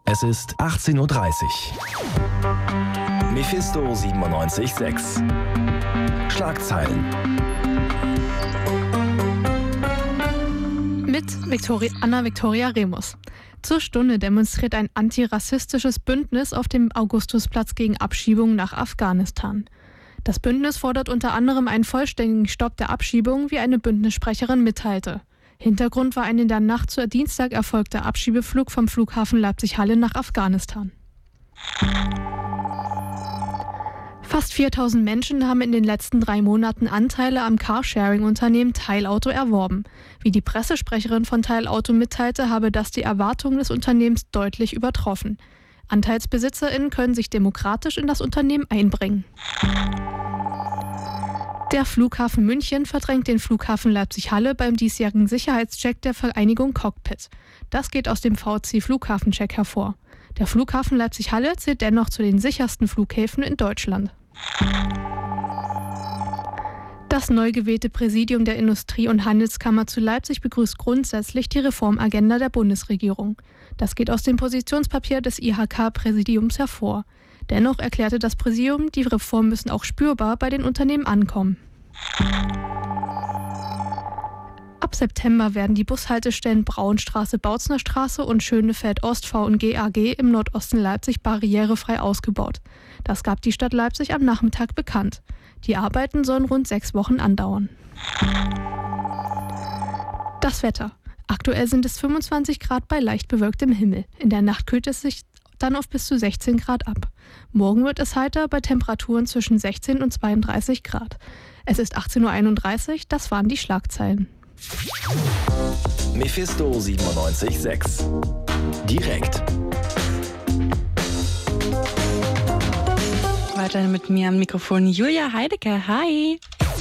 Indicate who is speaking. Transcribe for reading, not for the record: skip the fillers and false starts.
Speaker 1: Es ist 18:30 Uhr. Mephisto 97,6. Schlagzeilen.
Speaker 2: Mit Anna Viktoria Remus. Zur Stunde demonstriert ein antirassistisches Bündnis auf dem Augustusplatz gegen Abschiebungen nach Afghanistan. Das Bündnis fordert unter anderem einen vollständigen Stopp der Abschiebungen, wie eine Bündnissprecherin mitteilte. Hintergrund war ein in der Nacht zu Dienstag erfolgter Abschiebeflug vom Flughafen Leipzig-Halle nach Afghanistan. Fast 4.000 Menschen haben in den letzten 3 Monaten Anteile am Carsharing-Unternehmen Teilauto erworben. Wie die Pressesprecherin von Teilauto mitteilte, habe das die Erwartungen des Unternehmens deutlich übertroffen. AnteilsbesitzerInnen können sich demokratisch in das Unternehmen einbringen. Der Flughafen München verdrängt den Flughafen Leipzig-Halle beim diesjährigen Sicherheitscheck der Vereinigung Cockpit. Das geht aus dem VC-Flughafencheck hervor. Der Flughafen Leipzig-Halle zählt dennoch zu den sichersten Flughäfen in Deutschland. Das neu gewählte Präsidium der Industrie- und Handelskammer zu Leipzig begrüßt grundsätzlich die Reformagenda der Bundesregierung. Das geht aus dem Positionspapier des IHK-Präsidiums hervor. Dennoch erklärte das Präsidium, die Reformen müssen auch spürbar bei den Unternehmen ankommen. Ab September werden die Bushaltestellen Braunstraße, Bautznerstraße und Schönefeld-Ost V&G AG im Nordosten Leipzig barrierefrei ausgebaut. Das gab die Stadt Leipzig am Nachmittag bekannt. Die Arbeiten sollen rund 6 Wochen andauern. Das Wetter. Aktuell sind es 25 Grad bei leicht bewölktem Himmel. In der Nacht kühlt es sich dann auf bis zu 16 Grad ab. Morgen wird es heiter bei Temperaturen zwischen 16 und 32 Grad. Es ist 18:31 Uhr, das waren die Schlagzeilen.
Speaker 1: Mephisto 97,6. Direkt.
Speaker 3: Weiterhin mit mir am Mikrofon Julia Heidecke. Hi!